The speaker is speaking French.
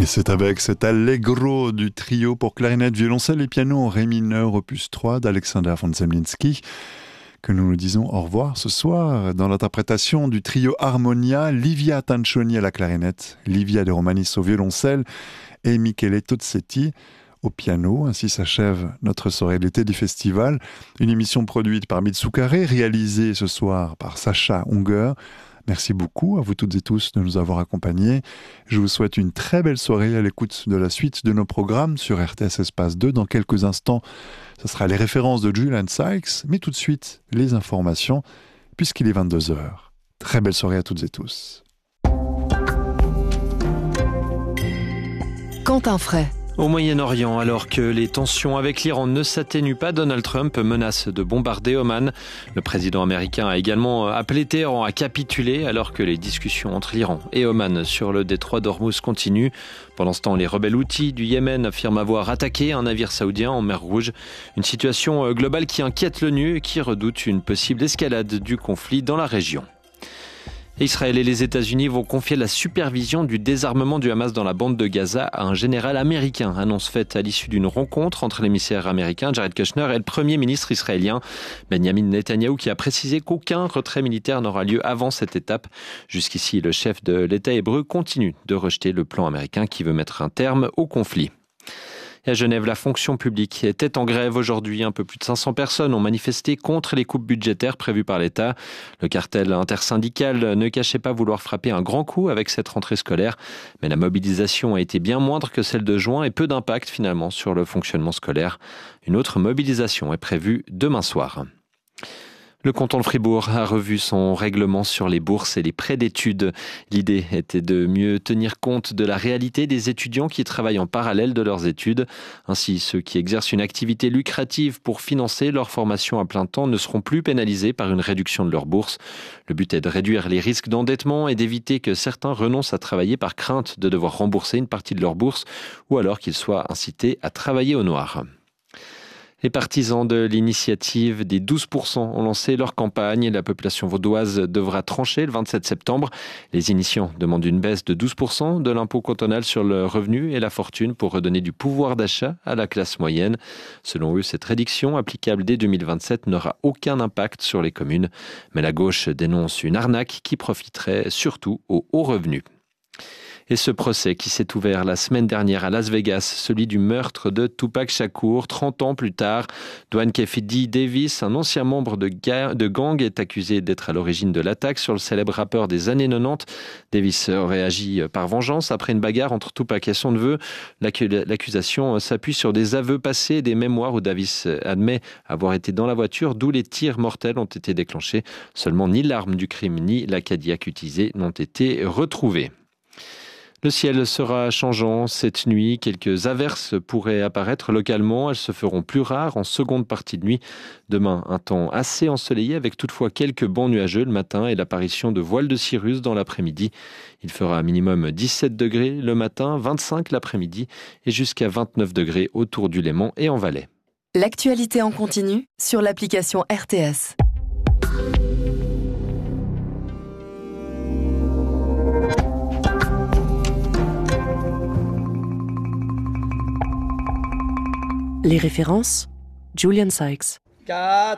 Et c'est avec cet allegro du trio pour clarinette, violoncelle et piano en ré mineur opus 3 d'Alexander von Zemlinsky que nous nous disons au revoir ce soir dans l'interprétation du trio Harmonia, Livia Tancioni à la clarinette, Livia De Romanis au violoncelle et Michele Tozzetti au piano. Ainsi s'achève notre soirée de l'été du festival. Une émission produite par Mitsukare, réalisée ce soir par Sacha Unger. Merci beaucoup à vous toutes et tous de nous avoir accompagnés. Je vous souhaite une très belle soirée à l'écoute de la suite de nos programmes sur RTS Espace 2. Dans quelques instants, ce sera les références de Julian Sykes, mais tout de suite, les informations, puisqu'il est 22h. Très belle soirée à toutes et tous. Quentin Fray. Au Moyen-Orient, alors que les tensions avec l'Iran ne s'atténuent pas, Donald Trump menace de bombarder Oman. Le président américain a également appelé Téhéran à capituler alors que les discussions entre l'Iran et Oman sur le détroit d'Ormuz continuent. Pendant ce temps, les rebelles houthis du Yémen affirment avoir attaqué un navire saoudien en mer Rouge. Une situation globale qui inquiète l'ONU et qui redoute une possible escalade du conflit dans la région. Israël et les États-Unis vont confier la supervision du désarmement du Hamas dans la bande de Gaza à un général américain. Annonce faite à l'issue d'une rencontre entre l'émissaire américain Jared Kushner et le Premier ministre israélien Benjamin Netanyahou, qui a précisé qu'aucun retrait militaire n'aura lieu avant cette étape. Jusqu'ici, le chef de l'État hébreu continue de rejeter le plan américain qui veut mettre un terme au conflit. Et à Genève, la fonction publique était en grève aujourd'hui. Un peu plus de 500 personnes ont manifesté contre les coupes budgétaires prévues par l'État. Le cartel intersyndical ne cachait pas vouloir frapper un grand coup avec cette rentrée scolaire. Mais la mobilisation a été bien moindre que celle de juin et peu d'impact finalement sur le fonctionnement scolaire. Une autre mobilisation est prévue demain soir. Le canton de Fribourg a revu son règlement sur les bourses et les prêts d'études. L'idée était de mieux tenir compte de la réalité des étudiants qui travaillent en parallèle de leurs études. Ainsi, ceux qui exercent une activité lucrative pour financer leur formation à plein temps ne seront plus pénalisés par une réduction de leur bourse. Le but est de réduire les risques d'endettement et d'éviter que certains renoncent à travailler par crainte de devoir rembourser une partie de leur bourse ou alors qu'ils soient incités à travailler au noir. Les partisans de l'initiative des 12% ont lancé leur campagne. La population vaudoise devra trancher le 27 septembre. Les initiants demandent une baisse de 12% de l'impôt cantonal sur le revenu et la fortune pour redonner du pouvoir d'achat à la classe moyenne. Selon eux, cette réduction applicable dès 2027 n'aura aucun impact sur les communes. Mais la gauche dénonce une arnaque qui profiterait surtout aux hauts revenus. Et ce procès qui s'est ouvert la semaine dernière à Las Vegas, celui du meurtre de Tupac Shakur, 30 ans plus tard, Dwayne Kefidi Davis, un ancien membre de gang, est accusé d'être à l'origine de l'attaque sur le célèbre rappeur des années 90. Davis aurait agi par vengeance après une bagarre entre Tupac et son neveu. L'accusation s'appuie sur des aveux passés et des mémoires où Davis admet avoir été dans la voiture, d'où les tirs mortels ont été déclenchés. Seulement ni l'arme du crime ni la Cadillac utilisée n'ont été retrouvés. Le ciel sera changeant cette nuit. Quelques averses pourraient apparaître localement. Elles se feront plus rares en seconde partie de nuit. Demain, un temps assez ensoleillé avec toutefois quelques bancs nuageux le matin et l'apparition de voiles de cirrus dans l'après-midi. Il fera minimum 17 degrés le matin, 25 l'après-midi et jusqu'à 29 degrés autour du Léman et en Valais. L'actualité en continu sur l'application RTS. Les références, Julian Sykes. 4,